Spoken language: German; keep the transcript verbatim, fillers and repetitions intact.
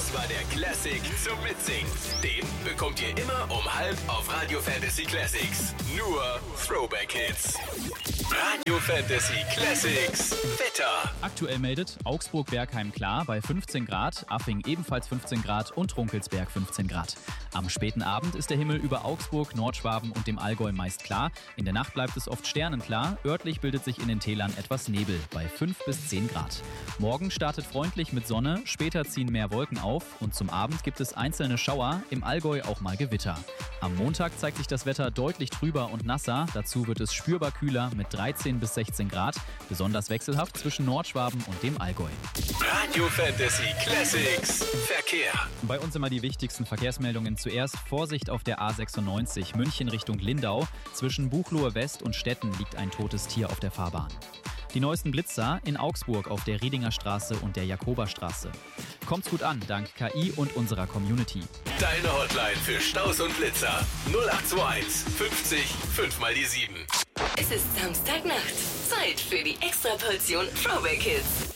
Das war der Classic zum Mitsingen. Den bekommt ihr immer um halb auf Radio Fantasy Classics. Nur Throwback-Hits. Radio Fantasy Classics Wetter. Aktuell meldet Augsburg-Bergheim klar bei fünfzehn Grad, Affing ebenfalls fünfzehn Grad und Runkelsberg fünfzehn Grad. Am späten Abend ist der Himmel über Augsburg, Nordschwaben und dem Allgäu meist klar. In der Nacht bleibt es oft sternenklar. Örtlich bildet sich in den Tälern etwas Nebel bei fünf bis zehn Grad. Morgen startet freundlich mit Sonne, später ziehen mehr Wolken auf und zum Abend gibt es einzelne Schauer, im Allgäu auch mal Gewitter. Am Montag zeigt sich das Wetter deutlich trüber und nasser. Dazu wird es spürbar kühler mit dreizehn bis sechzehn Grad, besonders wechselhaft zwischen Nordschwaben und dem Allgäu. Radio Fantasy Classics Verkehr. Bei uns immer die wichtigsten Verkehrsmeldungen. Zuerst Vorsicht auf der A sechsundneunzig München Richtung Lindau. Zwischen Buchloe West und Stetten liegt ein totes Tier auf der Fahrbahn. Die neuesten Blitzer in Augsburg auf der Riedinger Straße und der Jakoberstraße. Kommt's gut an, dank K I und unserer Community. Deine Hotline für Staus und Blitzer. null acht zwei eins fünfzig fünf mal die sieben. Es ist Samstagnacht. Zeit für die Extraportion Throwback Hits.